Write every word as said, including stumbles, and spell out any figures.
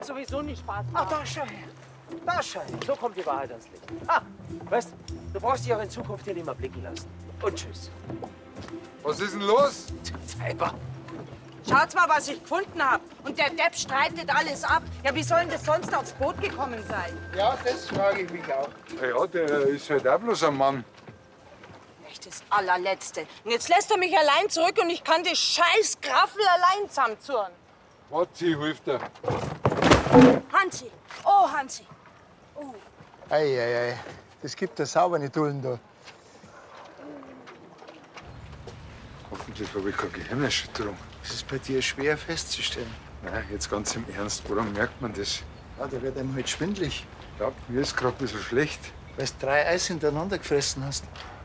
Sowieso nicht Spaß Ach, machen. da schau her. Da schau her. So kommt die Wahrheit ans Licht. Ha, weißt du, brauchst dich auch in Zukunft hier nicht mehr blicken lassen. Und tschüss. Was ist denn los? Weiber. Schaut mal, was ich gefunden habe. Und der Depp streitet alles ab. Ja, wie soll denn das sonst aufs Boot gekommen sein? Ja, das frage ich mich auch. Ja, der ist halt auch bloß ein Mann. Echt das allerletzte. Und jetzt lässt er mich allein zurück und ich kann das scheiß Graffel allein zusammenzurren. Warte, sie hilft dir. Hansi. Oh, Hansi. Oh. Ei, ei, ei. Das gibt eine saubere Dullen da. Hoffentlich habe ich keine Gehirnerschütterung. Das ist bei dir schwer festzustellen. Nein, jetzt ganz im Ernst, woran merkt man das? Ja, da wird einem halt schwindlig, Ich glaube, mir ist gerade ein bisschen schlecht. weil du drei Eis hintereinander gefressen hast.